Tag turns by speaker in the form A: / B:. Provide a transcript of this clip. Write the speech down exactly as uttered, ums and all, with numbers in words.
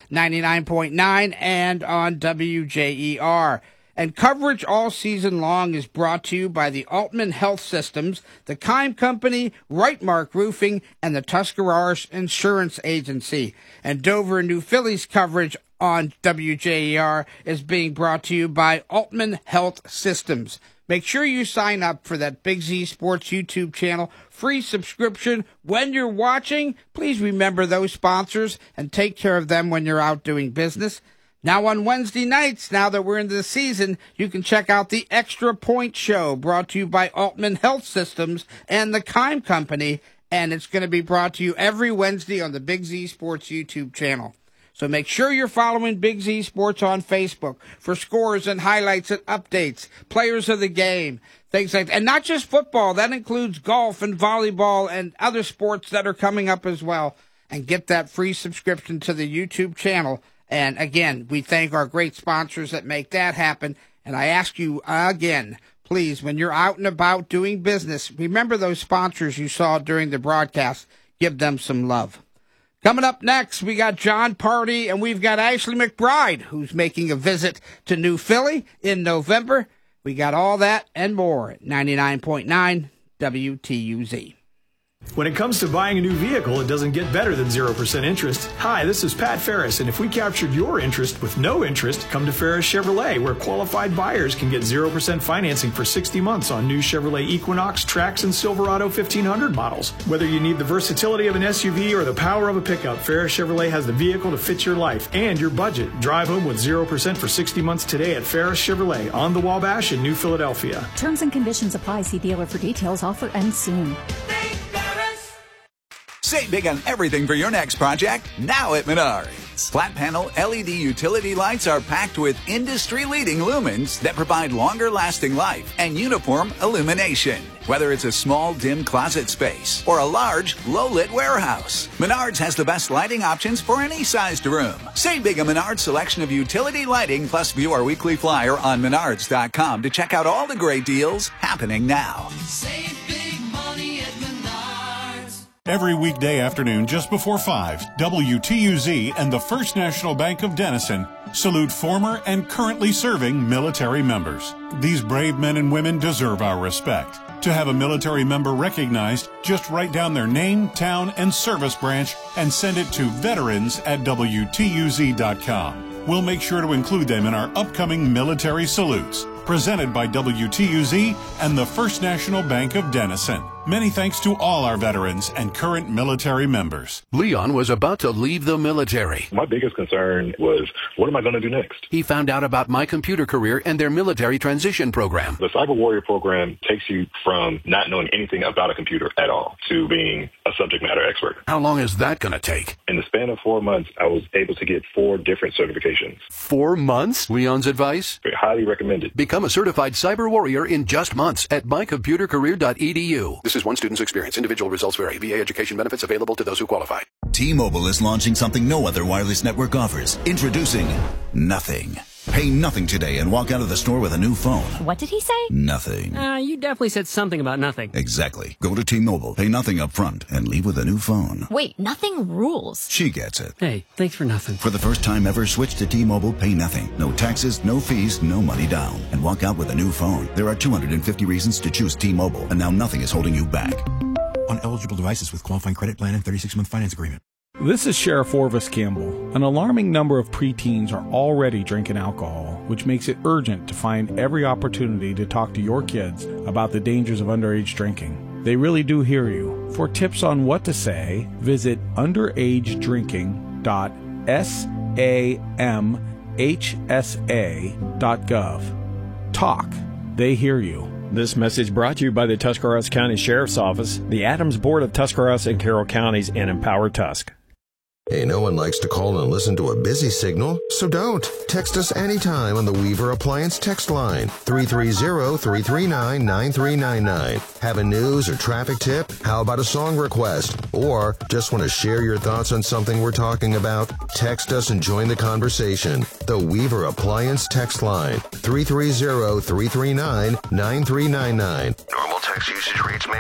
A: ninety-nine point nine, and on W J E R. And coverage all season long is brought to you by the Altman Health Systems, the Kime Company, Rightmark Roofing, and the Tuscarawas Insurance Agency. And Dover and New Philly's coverage on W J E R is being brought to you by Altman Health Systems. Make sure you sign up for that Big Z Sports YouTube channel. Free subscription. When you're watching, please remember those sponsors and take care of them when you're out doing business. Now on Wednesday nights, now that we're into the season, you can check out the Extra Point Show, brought to you by Altman Health Systems and the Kime Company, and it's going to be brought to you every Wednesday on the Big Z Sports YouTube channel. So make sure you're following Big Z Sports on Facebook for scores and highlights and updates, players of the game, things like that. And not just football, that includes golf and volleyball and other sports that are coming up as well. And get that free subscription to the YouTube channel. And again, we thank our great sponsors that make that happen. And I ask you again, please, when you're out and about doing business, remember those sponsors you saw during the broadcast. Give them some love. Coming up next, we got John Party, and we've got Ashley McBride, who's making a visit to New Philly in November. We got all that and more at ninety-nine point nine W T U Z.
B: When it comes to buying a new vehicle, it doesn't get better than zero percent interest. Hi, this is Pat Ferris, and if we captured your interest with no interest, come to Ferris Chevrolet, where qualified buyers can get zero percent financing for sixty months on new Chevrolet Equinox, Trax, and Silverado fifteen hundred models. Whether you need the versatility of an S U V or the power of a pickup, Ferris Chevrolet has the vehicle to fit your life and your budget. Drive home with zero percent for sixty months today at Ferris Chevrolet on the Wabash in New Philadelphia.
C: Terms and conditions apply. See dealer for details. Offer ends soon.
D: Save big on everything for your next project now at Menards. Flat panel L E D utility lights are packed with industry-leading lumens that provide longer lasting life and uniform illumination. Whether it's a small, dim closet space or a large, low-lit warehouse, Menards has the best lighting options for any sized room. Save big on Menards' selection of utility lighting, plus view our weekly flyer on menards dot com to check out all the great deals happening now.
E: Save big money at Menards.
F: Every weekday afternoon just before five, W T U Z and the First National Bank of Denison salute former and currently serving military members. These brave men and women deserve our respect. To have a military member recognized, just write down their name, town, and service branch and send it to veterans at W T U Z dot com. We'll make sure to include them in our upcoming military salutes. Presented by W T U Z and the First National Bank of Denison. Many thanks to all our veterans and current military members.
G: Leon was about to leave the military.
H: My biggest concern was, what am I going to do next?
G: He found out about My Computer Career and their military transition program.
H: The Cyber Warrior program takes you from not knowing anything about a computer at all to being a subject matter expert.
G: How long is that going to take?
H: In the span of four months, I was able to get four different certifications.
G: Four months? Leon's advice?
H: Highly recommended.
G: Become a certified cyber warrior in just months at my computer career dot e d u. This is one student's experience. Individual results vary. V A education benefits available to those who qualify.
I: T-Mobile is launching something no other wireless network offers. Introducing Nothing. Pay nothing today and walk out of the store with a new phone.
C: What did he say?
I: Nothing.
J: Uh, you definitely said something about nothing.
I: Exactly. Go to T-Mobile, pay nothing up front, and leave with a new phone.
C: Wait, nothing rules.
I: She gets it.
J: Hey, thanks for nothing.
I: For the first time ever, switch to T-Mobile, pay nothing. No taxes, no fees, no money down. And walk out with a new phone. There are two hundred fifty reasons to choose T-Mobile, and now nothing is holding you back.
K: On eligible devices with qualifying credit plan and thirty-six month finance agreement.
L: This is Sheriff Orvis Campbell. An alarming number of preteens are already drinking alcohol, which makes it urgent to find every opportunity to talk to your kids about the dangers of underage drinking. They really do hear you. For tips on what to say, visit underage drinking dot samhsa dot gov. Talk. They hear you.
M: This message brought to you by the Tuscarawas County Sheriff's Office, the Adams Board of Tuscarawas and Carroll Counties, and Empower Tusk.
N: Hey, no one likes to call and listen to a busy signal, so don't. Text us anytime on the Weaver Appliance text line, three three zero, three three nine, nine three nine nine. Have a news or traffic tip? How about a song request? Or just want to share your thoughts on something we're talking about? Text us and join the conversation. The Weaver Appliance text line, three three zero, three three nine, nine three nine nine. Normal text usage rates may